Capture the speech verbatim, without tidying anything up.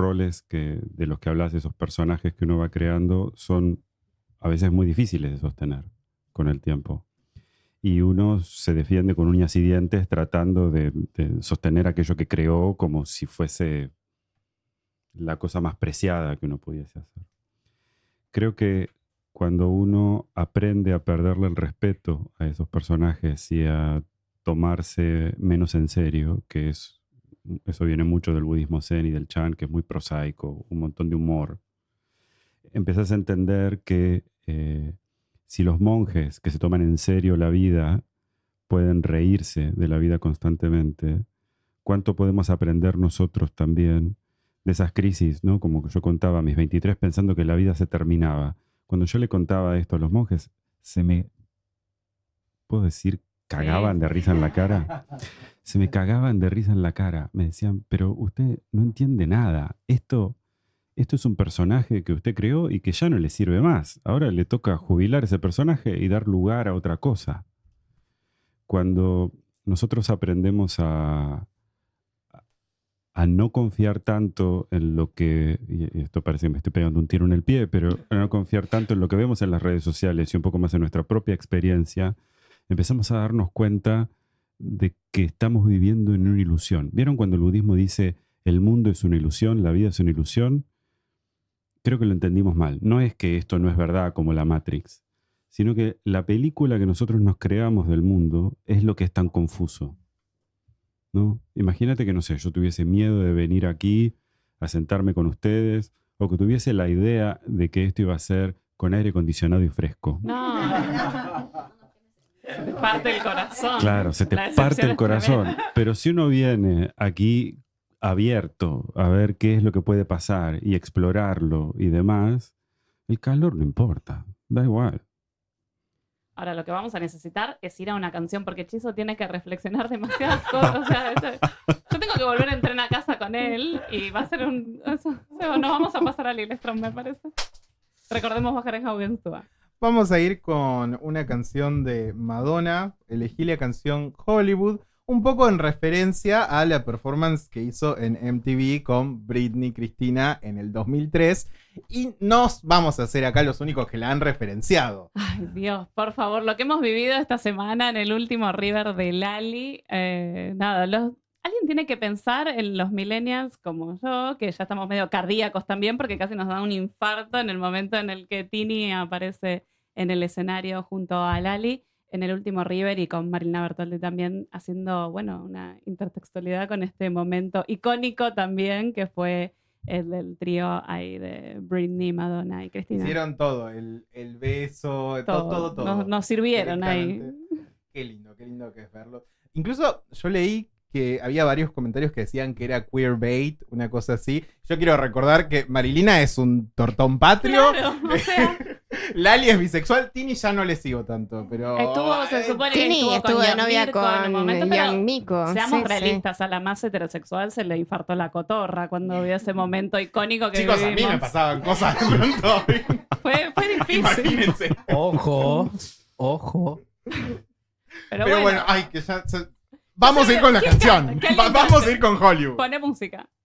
roles que, de los que hablas, esos personajes que uno va creando, son a veces muy difíciles de sostener con el tiempo. Y uno se defiende con uñas y dientes tratando de, de sostener aquello que creó como si fuese la cosa más preciada que uno pudiese hacer. Creo que cuando uno aprende a perderle el respeto a esos personajes y a tomarse menos en serio, que es, eso viene mucho del budismo zen y del Chan, que es muy prosaico, un montón de humor, empezás a entender que eh, si los monjes que se toman en serio la vida pueden reírse de la vida constantemente, ¿cuánto podemos aprender nosotros también de esas crisis, ¿no? Como yo contaba a mis veintitrés pensando que la vida se terminaba. Cuando yo le contaba esto a los monjes, se me, ¿puedo decir, cagaban de risa en la cara? Se me cagaban de risa en la cara. Me decían, pero usted no entiende nada. Esto, esto es un personaje que usted creó y que ya no le sirve más. Ahora le toca jubilar ese personaje y dar lugar a otra cosa. Cuando nosotros aprendemos a... a no confiar tanto en lo que, y esto parece que me estoy pegando un tiro en el pie, pero a no confiar tanto en lo que vemos en las redes sociales y un poco más en nuestra propia experiencia, empezamos a darnos cuenta de que estamos viviendo en una ilusión. ¿Vieron cuando el budismo dice el mundo es una ilusión, la vida es una ilusión? Creo que lo entendimos mal. No es que esto no es verdad como la Matrix, sino que la película que nosotros nos creamos del mundo es lo que es tan confuso, ¿no? Imagínate que, no sé, yo tuviese miedo de venir aquí a sentarme con ustedes, o que tuviese la idea de que esto iba a ser con aire acondicionado y fresco. No. Se te parte el corazón. Claro, se te parte el corazón. Tremenda. Pero si uno viene aquí abierto a ver qué es lo que puede pasar y explorarlo y demás, el calor no importa, da igual. Ahora lo que vamos a necesitar es ir a una canción, porque Chizo tiene que reflexionar demasiadas cosas. O sea, eso, yo tengo que volver a entrar a casa con él y va a ser un... Eso, eso, nos vamos a pasar a Lillestrom, me parece. Recordemos bajar en Haugenstua. Vamos a ir con una canción de Madonna. Elegí la canción Hollywood, un poco en referencia a la performance que hizo en M T V con Britney Cristina en el dos mil tres. Y nos vamos a hacer acá los únicos que la han referenciado. Ay, Dios, por favor, lo que hemos vivido esta semana en el último River de Lali. Eh, nada, los, alguien tiene que pensar en los millennials como yo, que ya estamos medio cardíacos también, porque casi nos da un infarto en el momento en el que Tini aparece en el escenario junto a Lali en el último River, y con Marina Bertoldi también haciendo, bueno, una intertextualidad con este momento icónico también, que fue el del trío ahí de Britney, Madonna y Cristina. Hicieron todo, el, el beso, todo, todo, todo. todo. Nos, nos sirvieron ahí. Qué lindo, qué lindo que es verlo. Incluso yo leí que había varios comentarios que decían que era queerbait, una cosa así. Yo quiero recordar que Marilina es un tortón patrio. Claro, o sea... Lali es bisexual, Tini ya no le sigo tanto, pero... Estuvo, se supone Tini que estuvo, estuvo con de novia Mirko con en un momento, Young Miko. Seamos sí, realistas, sí. a la más heterosexual se le infartó la cotorra cuando vio ese momento icónico que Chicos, vivimos. a mí me pasaban cosas de pronto. Fue, fue difícil. Imagínense. Ojo, ojo. Pero, Pero bueno, bueno, ay, que ya... Se... Vamos a ir con la canción. Va, vamos a ir con Hollywood. Pone música.